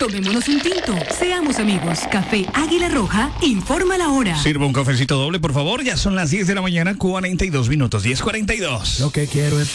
Tomémonos un tinto. Seamos amigos. Café Águila Roja informa la hora. Sirva un cafecito doble, por favor. Ya son las 10 de la mañana, 42 minutos. 10:42. Lo que quiero es